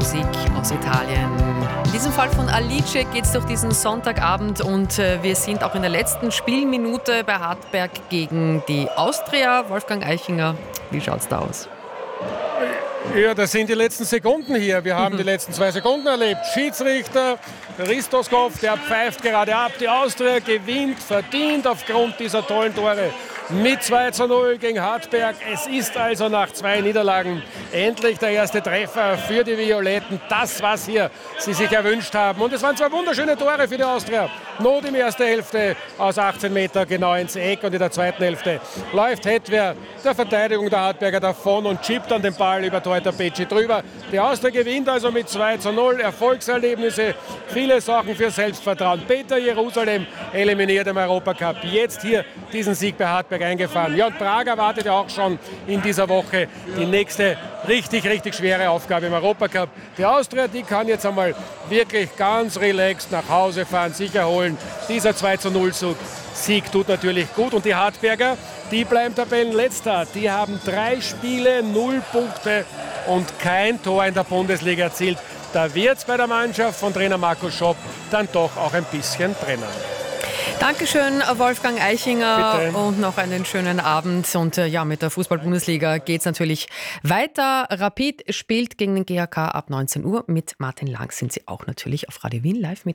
Musik aus Italien. In diesem Fall von Alice geht es durch diesen Sonntagabend und wir sind auch in der letzten Spielminute bei Hartberg gegen die Austria. Wolfgang Eichinger, wie schaut's da aus? Ja, das sind die letzten Sekunden hier. Wir haben die letzten 2 Sekunden erlebt. Schiedsrichter Ristoskov, der pfeift gerade ab. Die Austria gewinnt verdient aufgrund dieser tollen Tore mit 2:0 gegen Hartberg. Es ist also nach 2 Niederlagen endlich der erste Treffer für die Violetten. Das, was hier sie sich erwünscht haben. Und es waren 2 wunderschöne Tore für die Austria. Not im ersten Hälfte aus 18 Meter genau ins Eck. Und in der zweiten Hälfte läuft Hetwer der Verteidigung der Hartberger davon und chippt dann den Ball über Teuter Pecci drüber. Die Austria gewinnt also mit 2:0. Erfolgserlebnisse, viele Sachen für Selbstvertrauen. Peter Jerusalem eliminiert im Europacup. Jetzt hier diesen Sieg bei Hartberg eingefahren. Ja, und Prag erwartet ja auch schon in dieser Woche die nächste richtig schwere Aufgabe im Europacup. Die Austria, die kann jetzt einmal wirklich ganz relaxed nach Hause fahren, sich erholen. Dieser 2:0-Sieg tut natürlich gut. Und die Hartberger, die bleiben Tabellenletzter. Die haben 3 Spiele, 0 Punkte und kein Tor in der Bundesliga erzielt. Da wird es bei der Mannschaft von Trainer Markus Schopp dann doch auch ein bisschen brennen. Dankeschön, Wolfgang Eichinger. Bitte. Und noch einen schönen Abend. Und ja, mit der Fußball-Bundesliga geht es natürlich weiter. Rapid spielt gegen den GAK ab 19 Uhr. Mit Martin Lang sind Sie auch natürlich auf Radio Wien live mit